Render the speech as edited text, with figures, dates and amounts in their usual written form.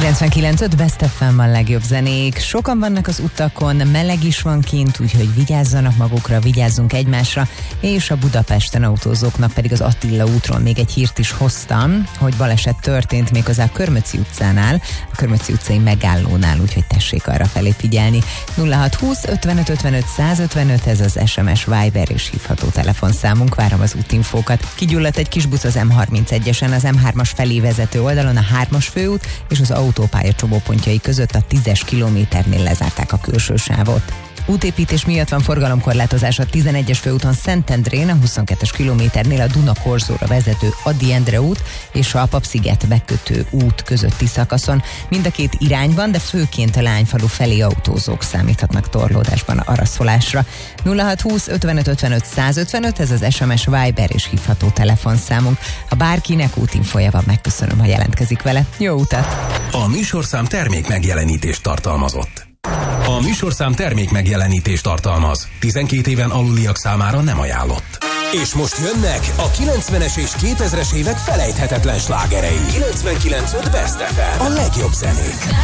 99.5 Best FM a legjobb zenék. Sokan vannak az utakon, meleg is van kint, úgyhogy vigyázzanak magukra, vigyázzunk egymásra, és a Budapesten autózóknak pedig az Attila útról még egy hírt is hoztam, hogy baleset történt méghozzá a Körmöci utcánál, a Körmöci utcai megállónál, úgyhogy tessék arra felé figyelni. 0620 55 55 155, ez az SMS, Viber és hívható telefonszámunk, várom az útinfókat. Kigyulladt egy kis busz az M31-esen, az M3-as felé vezető oldalon, a 3-as főút és az autópálya csomópontjai között a 10-es kilométernél lezárták a külső sávot. Útépítés miatt van forgalomkorlátozás a 11-es főúton Szentendrén, a 22-es kilométernél a Duna-Korzóra vezető Ady Endre út és a Papsziget bekötő út közötti szakaszon. Mind a két irányban, de főként a Lányfalu felé autózók számíthatnak torlódásban araszolásra. 0620 55 55 155, ez az SMS, Viber és hívható telefonszámunk. Ha bárkinek útinfoja van, megköszönöm, ha jelentkezik vele. Jó utat! A műsorszám termék megjelenítést tartalmazott. A műsorszám termék megjelenítést tartalmaz. 12 éven aluliak számára nem ajánlott. És most jönnek a 90-es és 2000-es évek felejthetetlen slágerei. 99.5 Best FM. A legjobb zenék.